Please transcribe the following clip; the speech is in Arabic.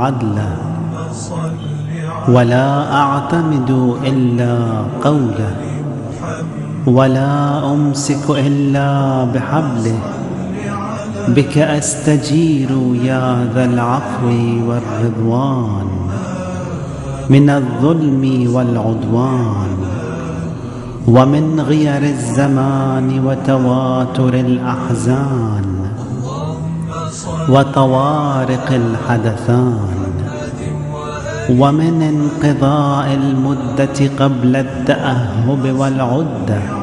عدله، ولا أعتمد إلا قوله، ولا أمسك إلا بحبله. بك أستجير يا ذا العفو والرضوان من الظلم والعدوان، ومن غير الزمان وتواتر الأحزان وطوارق الحدثان، ومن انقضاء المدة قبل التأهب والعدة،